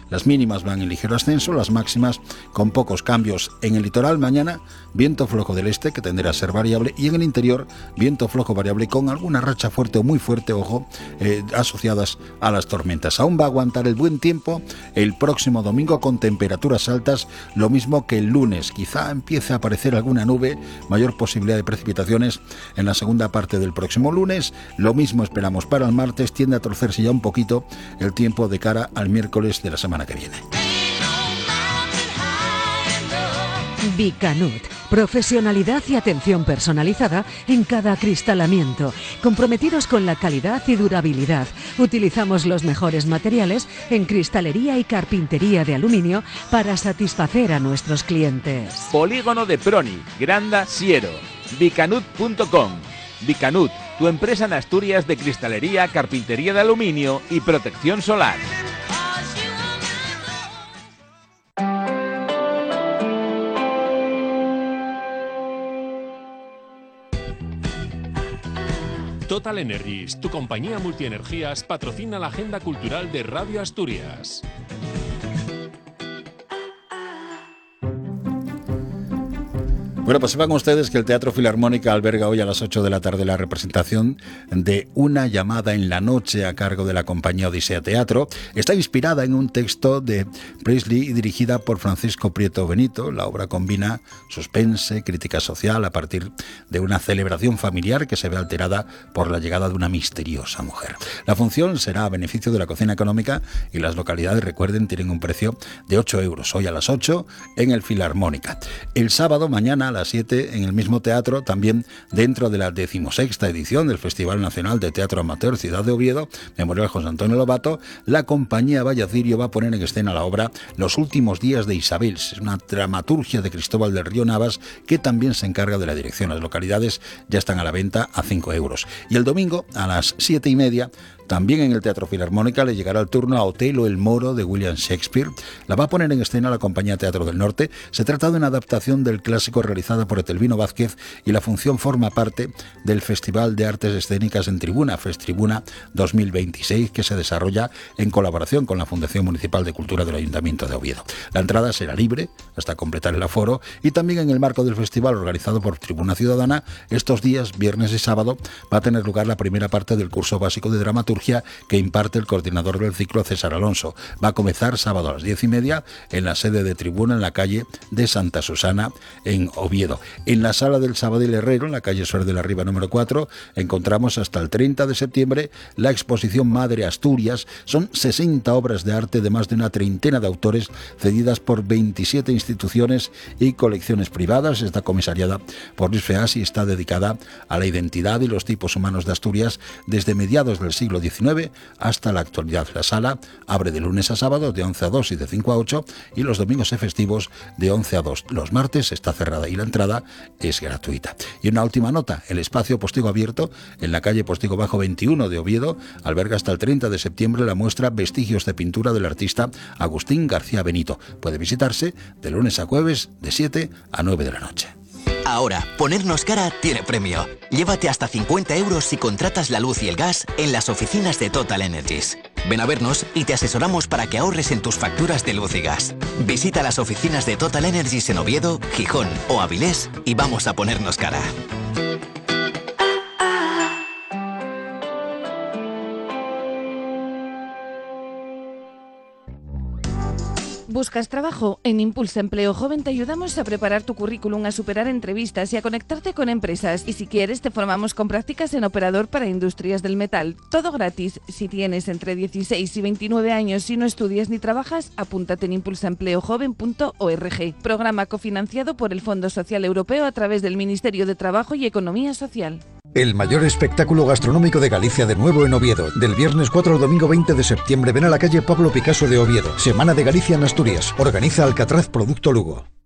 Las mínimas van en ligero ascenso, las máximas con pocos cambios. En el litoral mañana viento flojo del este que tenderá a ser variable, y en el interior viento flojo variable con alguna racha fuerte o muy fuerte, ojo, asociadas a las tormentas. Aún va a aguantar el buen tiempo el próximo domingo con temperaturas altas, lo mismo que el lunes. Quizá empiece a aparecer alguna nube, mayor posibilidad de precipitaciones en la segunda parte del próximo lunes. Lo mismo esperamos para el martes, tiende a torcerse ya un poquito el tiempo de cara al miércoles de la semana que viene. Vicanut. Profesionalidad y atención personalizada en cada acristalamiento. Comprometidos con la calidad y durabilidad. Utilizamos los mejores materiales en cristalería y carpintería de aluminio para satisfacer a nuestros clientes. Polígono de Proni, Granda, Siero. Vicanut.com. Vicanut, tu empresa en Asturias de cristalería, carpintería de aluminio y protección solar. Total Energies, tu compañía multienergías, patrocina la agenda cultural de Radio Asturias. Bueno, pues sepan ustedes que el Teatro Filarmónica alberga hoy a las 8 de la tarde la representación de Una llamada en la noche a cargo de la compañía Odisea Teatro. Está inspirada en un texto de Priestley y dirigida por Francisco Prieto Benito. La obra combina suspense, crítica social a partir de una celebración familiar que se ve alterada por la llegada de una misteriosa mujer. La función será a beneficio de la cocina económica y las localidades, recuerden, tienen un precio de 8 euros. Hoy a las 8 en el Filarmónica. El sábado, mañana, a las 7 en el mismo teatro, también dentro de la 16ª edición del Festival Nacional de Teatro Amateur Ciudad de Oviedo, Memorial José Antonio Lobato, la compañía Vallacirio va a poner en escena la obra Los últimos días de Isabel. Es una dramaturgia de Cristóbal del Río Navas que también se encarga de la dirección. Las localidades ya están a la venta a 5 euros. Y el domingo a las 7:30 también en el Teatro Filarmónica le llegará el turno a Otelo el Moro de William Shakespeare. La va a poner en escena la compañía Teatro del Norte. Se trata de una adaptación del clásico realizada por Etelvino Vázquez y la función forma parte del Festival de Artes Escénicas en Tribuna, Festribuna 2026, que se desarrolla en colaboración con la Fundación Municipal de Cultura del Ayuntamiento de Oviedo. La entrada será libre hasta completar el aforo y también en el marco del festival organizado por Tribuna Ciudadana, estos días, viernes y sábado, va a tener lugar la primera parte del curso básico de dramaturgia que imparte el coordinador del ciclo, César Alonso. Va a comenzar sábado a las 10:30 en la sede de Tribuna, en la calle de Santa Susana, en Oviedo. En la sala del Sabadell Herrero, en la calle Suárez de la Riva número 4, encontramos hasta el 30 de septiembre la exposición Madre Asturias. Son 60 obras de arte de más de una treintena de autores cedidas por 27 instituciones y colecciones privadas. Está comisariada por Luis Feas y está dedicada a la identidad y los tipos humanos de Asturias desde mediados del siglo XIX hasta la actualidad. La sala abre de lunes a sábado de 11 a 2 y de 5 a 8 y los domingos y festivos de 11 a 2. Los martes está cerrada y la entrada es gratuita. Y una última nota, el espacio Postigo Abierto en la calle Postigo Bajo 21 de Oviedo alberga hasta el 30 de septiembre la muestra Vestigios de pintura del artista Agustín García Benito. Puede visitarse de lunes a jueves de 7 a 9 de la noche. Ahora, ponernos cara tiene premio. Llévate hasta 50 euros si contratas la luz y el gas en las oficinas de Total Energies. Ven a vernos y te asesoramos para que ahorres en tus facturas de luz y gas. Visita las oficinas de Total Energies en Oviedo, Gijón o Avilés y vamos a ponernos cara. ¿Buscas trabajo? En Impulsa Empleo Joven te ayudamos a preparar tu currículum, a superar entrevistas y a conectarte con empresas. Y si quieres, te formamos con prácticas en operador para industrias del metal. Todo gratis. Si tienes entre 16 y 29 años y no estudias ni trabajas, apúntate en impulsaempleojoven.org. Programa cofinanciado por el Fondo Social Europeo a través del Ministerio de Trabajo y Economía Social. El mayor espectáculo gastronómico de Galicia de nuevo en Oviedo. Del viernes 4 al domingo 20 de septiembre ven a la calle Pablo Picasso de Oviedo. Semana de Galicia en Asturias. Organiza Alcatraz Producto Lugo.